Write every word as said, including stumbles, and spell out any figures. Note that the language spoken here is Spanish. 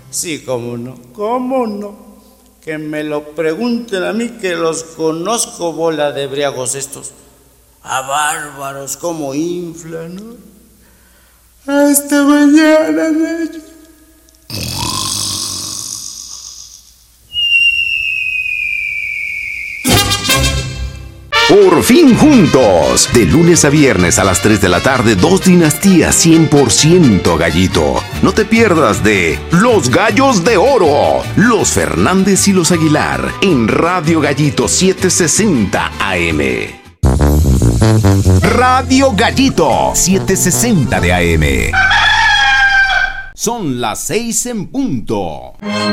Sí, cómo no, cómo no. Que me lo pregunten a mí, que los conozco, bola de briagos estos. A bárbaros, cómo inflan, ¿no? Hasta mañana, Nacho. Por fin juntos, de lunes a viernes a las tres de la tarde, dos dinastías cien por ciento Gallito. No te pierdas de Los Gallos de Oro, los Fernández y los Aguilar, en Radio Gallito setecientos sesenta A M. Radio Gallito setecientos sesenta de A M. Son las seis en punto.